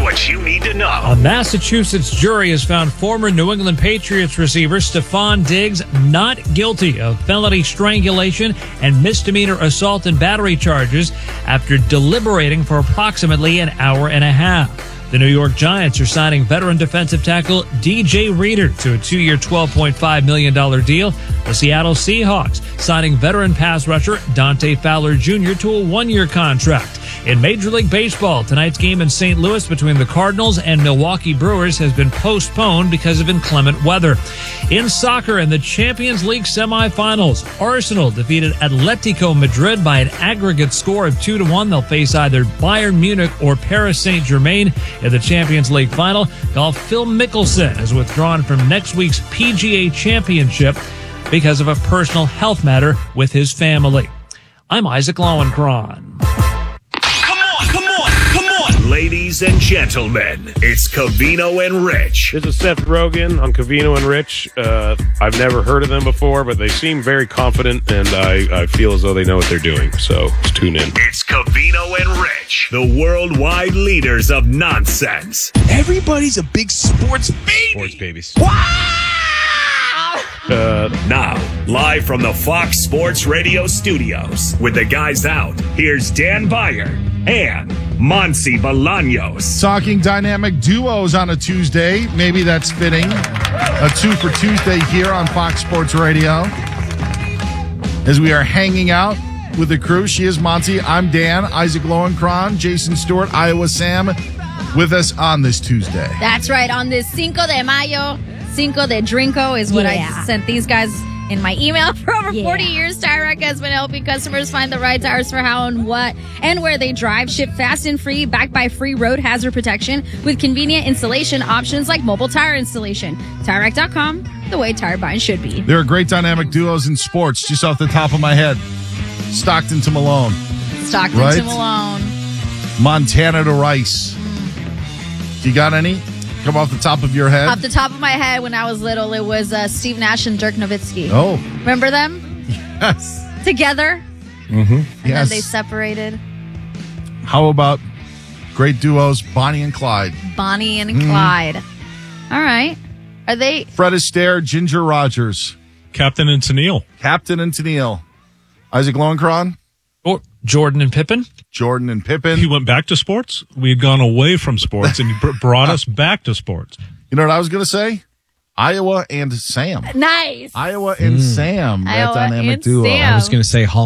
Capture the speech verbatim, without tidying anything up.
what you need to know. A Massachusetts jury has found former New England Patriots receiver Stephon Diggs not guilty of felony strangulation and misdemeanor assault and battery charges after deliberating for approximately an hour and a half. The New York Giants are signing veteran defensive tackle D J Reader to a two-year, twelve point five million dollars deal. The Seattle Seahawks signing veteran pass rusher Dante Fowler Junior to a one-year contract. In Major League Baseball, tonight's game in Saint Louis between the Cardinals and Milwaukee Brewers has been postponed because of inclement weather. In soccer, in the Champions League semifinals, Arsenal defeated Atletico Madrid by an aggregate score of two to one. They'll face either Bayern Munich or Paris Saint-Germain in the Champions League final. Golf Phil Mickelson has withdrawn from next week's P G A Championship because of a personal health matter with his family. I'm Isaac Lowenkron. Ladies and gentlemen, it's Covino and Rich. This is Seth Rogen on Covino and Rich. Uh, I've never heard of them before, but they seem very confident, and I, I feel as though they know what they're doing. So let's tune in. It's Covino and Rich, the worldwide leaders of nonsense. Everybody's a big sports baby. Sports babies. Wow! Uh, Now, live from the Fox Sports Radio studios, with the guys out, here's Dan Beyer and Monsi Bolaños. Talking dynamic duos on a Tuesday. Maybe that's fitting. A two for Tuesday here on Fox Sports Radio. As we are hanging out with the crew, she is Monty, I'm Dan, Isaac Lowenkron, Jason Stewart, Iowa Sam, with us on this Tuesday. That's right. On this Cinco de Mayo, Cinco de Drinko is what Yeah. I sent these guys in my email. For over Yeah. forty years, Tire Rack has been helping customers find the right tires for how and what and where they drive. Ship fast and free, backed by free road hazard protection with convenient installation options like mobile tire installation. Tire Rack dot com, the way tire buying should be. There are great dynamic duos in sports, just off the top of my head. Stockton to Malone. Stockton Right. to Malone. Montana to Rice. You got any? Come off the top of your head? Off the top of my head, when I was little, it was uh, Steve Nash and Dirk Nowitzki. Oh. Remember them? Yes. Together? Mm-hmm. And Yes. then they separated. How about great duos, Bonnie and Clyde? Bonnie and Mm-hmm. Clyde. All right. Are they... Fred Astaire, Ginger Rogers. Captain and Tennille. Captain and Tennille. Isaac Lowenkron, Or Jordan and Pippen. Jordan and Pippen. He went back to sports. We had gone away from sports, and he br- brought us back to sports. You know what I was going to say? Iowa and Sam. Nice. Iowa and Sam. That Iowa dynamic and duo. Sam. I was going to say Hall.